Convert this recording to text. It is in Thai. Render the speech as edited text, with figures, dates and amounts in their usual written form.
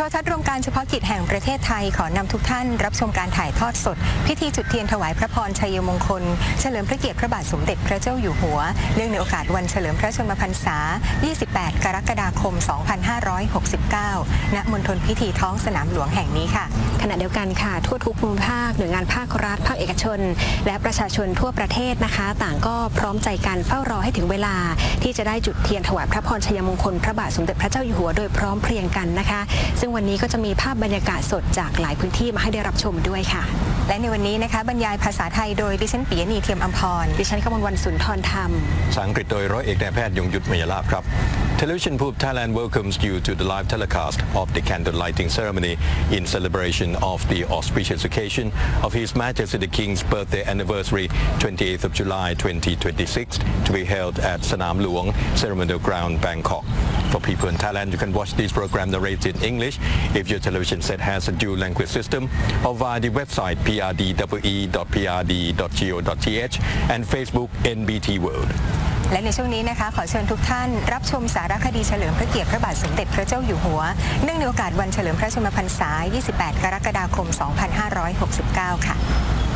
ทรทัศน์รวมการเฉพาะกิจแห่งประเทศไทยขอนำทุกท่านรับชมการถ่ายทอดสดพิธีจุดเทียนถวายพระพรชัยมงคลเฉลิมพระเกียรติพระบาทสมเด็จพระเจ้าอยู่หัวเนื่องในโอกาสวันเฉลิมพระชนมพรรษา 28 กรกฎาคม 2569 ณ มณฑลพิธีท้องสนามหลวงแห่งนี้ค่ะขณะเดียวกันค่ะทั่วทุกภูมิภาคหน่วยงานภาครัฐภาคเอกชนและประชาชนทั่วประเทศนะคะต่างก็พร้อมใจกันเฝ้ารอให้ถึงเวลาที่จะได้จุดเทียนถวายพระพรชัยมงคลพระบาทสมเด็จพระเจ้าอยู่หัวโดยพร้อมเพรียงกันนะคะซึ่งวันนี้ก็จะมีภาพบรรยากาศสดจากหลายพื้นที่มาให้ได้รับชมด้วยค่ะและในวันนี้นะคะบรรยายภาษาไทยโดยดิฉันปิยณีเทียมอำพรดิฉันกมลวรรณสุนทรธรรมภาษาอังกฤษโดยร้อยเอกนายแพทย์ยงยุทธมยลาภครับ Television Pub Thailand welcomes you to the live telecast of the candle lighting ceremony in celebration of the auspicious occasion of His Majesty the King's birthday anniversary, 28th of July 2026, to be held at Sanam Luang Ceremonial Ground, Bangkok. For people in Thailand, you can watch this program narrated in English if your television set has a dual language system or via the website prdwe.prd.go.th and Facebook NBT World. และในช่วงนี้นะคะขอเชิญทุกท่านรับชมสารคดีเฉลิมพระเกียรติพระบาทสมเด็จพระเจ้าอยู่หัวเนื่องในโอกาสวันเฉลิมพระชนมพรรษา 28 กรกฎาคม 2569 ค่ะ